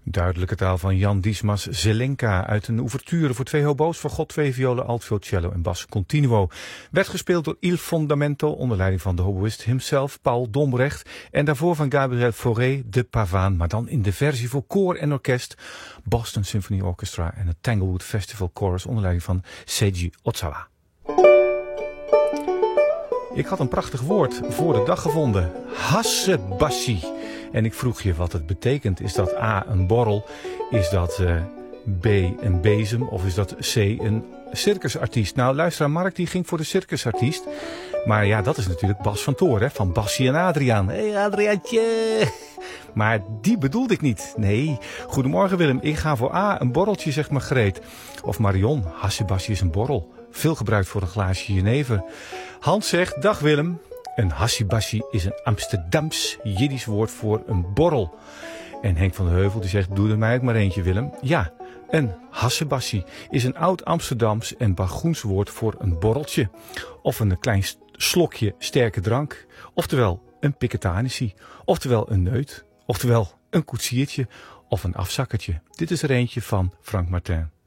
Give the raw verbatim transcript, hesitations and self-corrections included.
Duidelijke taal van Jan Dismas Zelenka uit een ouverture voor twee hobo's, voor God, twee violen, altviool, cello en bas continuo. Werd gespeeld door Il Fondamento onder leiding van de hoboïst himself, Paul Dombrecht. En daarvoor van Gabriel Fauré de Pavaan, maar dan in de versie voor koor en orkest. Boston Symphony Orchestra en het Tanglewood Festival Chorus onder leiding van Seiji Ozawa. Ik had een prachtig woord voor de dag gevonden. Hassebashi. En ik vroeg je wat het betekent. Is dat A een borrel? Is dat uh, B een bezem? Of is dat C een circusartiest? Nou, luisteraar Mark die ging voor de circusartiest. Maar ja, dat is natuurlijk Bas van Toor, hè? Van Bassie en Adriaan. Hé, hey, Adriaantje! Maar die bedoelde ik niet. Nee. Goedemorgen Willem. Ik ga voor A een borreltje, zegt Margreet. Of Marion. Hassebashi is een borrel. Veel gebruikt voor een glaasje jenever. Hans zegt, dag Willem. Een hassebashi is een Amsterdams Jiddisch woord voor een borrel. En Henk van der Heuvel die zegt, doe er mij ook maar eentje Willem. Ja, een hassebashi is een oud Amsterdams en Bagoens woord voor een borreltje. Of een klein slokje sterke drank. Oftewel een piketanissie. Oftewel een neut. Oftewel een koetsiertje of een afzakkertje. Dit is er eentje van Frank Martin.